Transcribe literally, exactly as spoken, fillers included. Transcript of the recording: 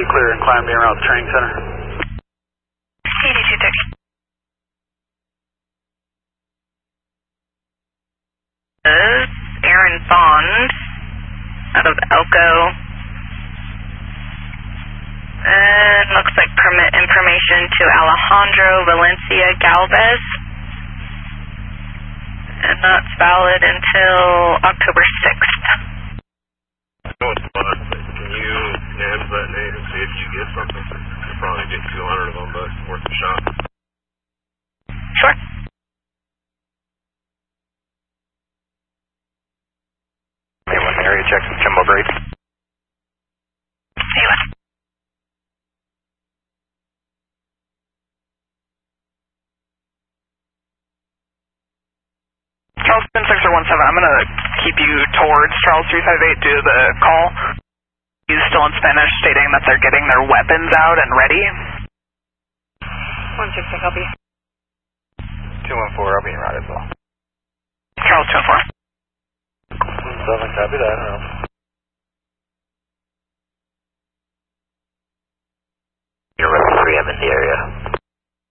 be clear and climb me around the training center. eighty-two thirty. This is Aaron Bond out of Elko. And looks like permit information to Alejandro Valencia Galvez. And that's valid until October sixth. No, it's fun. Can you name that name and see if you get something? You'll probably get two hundred of them, but it's worth a shot. Sure. Anyone area checks with Jumbo Break? Anyone? Charleston six four one seven, I'm going to keep you towards Charles three five eight due to the call. He's still in Spanish stating that they're getting their weapons out and ready. one six six, I'll be. two one four, I'll be in route as well. Charles two one four. seven, copy that. You're ready three M in the area.